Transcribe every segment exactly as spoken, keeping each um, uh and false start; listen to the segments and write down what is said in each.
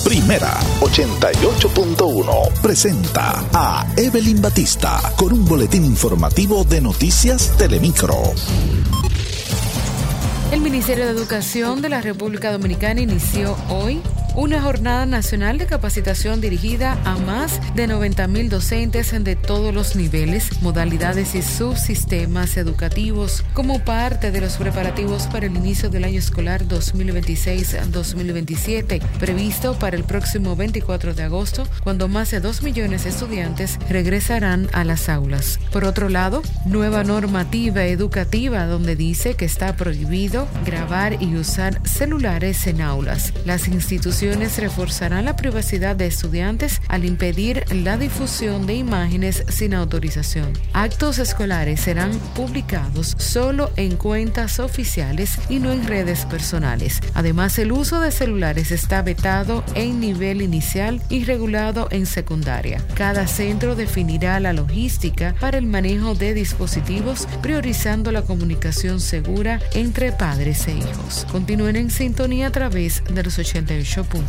Primera ochenta y ocho punto uno presenta a Evelyn Batista con un boletín informativo de Noticias Telemicro. El Ministerio de Educación de la República Dominicana inició hoy una jornada nacional de capacitación dirigida a más de noventa mil docentes de todos los niveles, modalidades y subsistemas educativos como parte de los preparativos para el inicio del año escolar dos mil veintiséis dos mil veintisiete, previsto para el próximo veinticuatro de agosto, cuando más de dos millones de estudiantes regresarán a las aulas. Por otro lado, nueva normativa educativa donde dice que está prohibido grabar y usar celulares en aulas. Las instituciones reforzarán la privacidad de estudiantes al impedir la difusión de imágenes sin autorización. Actos escolares serán publicados solo en cuentas oficiales y no en redes personales. Además, el uso de celulares está vetado en nivel inicial y regulado en secundaria. Cada centro definirá la logística para el manejo de dispositivos, priorizando la comunicación segura entre padres e hijos. Continúen en sintonía a través de los ochenta y ocho punto uno.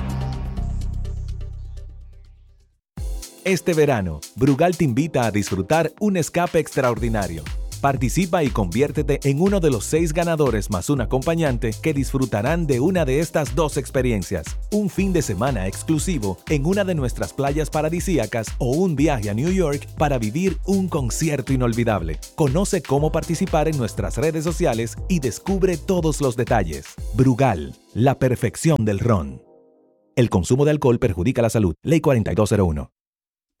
Este verano, Brugal te invita a disfrutar un escape extraordinario. Participa y conviértete en uno de los seis ganadores más un acompañante que disfrutarán de una de estas dos experiencias: un fin de semana exclusivo en una de nuestras playas paradisíacas o un viaje a New York para vivir un concierto inolvidable. Conoce cómo participar en nuestras redes sociales y descubre todos los detalles. Brugal, la perfección del ron. El consumo de alcohol perjudica la salud. Ley cuarenta y dos cero uno.